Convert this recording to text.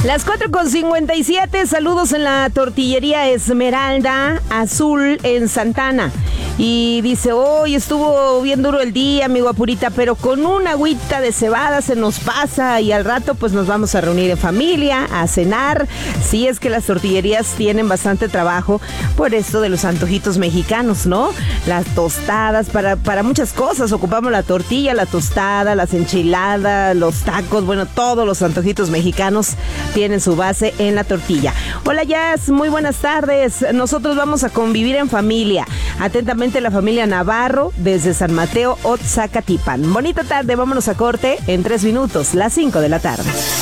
Las 4:57, saludos en la tortillería Esmeralda Azul en Santana. Y dice, hoy estuvo bien duro el día, mi guapurita, pero con una agüita de cebada se nos pasa y al rato pues nos vamos a reunir en familia, a cenar. Sí, es que las tortillerías tienen bastante trabajo por esto de los antojitos mexicanos, ¿no? Las tostadas, para muchas cosas ocupamos la tortilla, la tostada, las enchiladas, los tacos, bueno, todos los antojitos mexicanos tienen su base en la tortilla. Hola Jazz, muy buenas tardes. Nosotros vamos a convivir en familia. Atentamente la familia Navarro desde San Mateo, Otzacatipan. Bonita tarde, vámonos a corte en 3 minutos, las 5 de la tarde.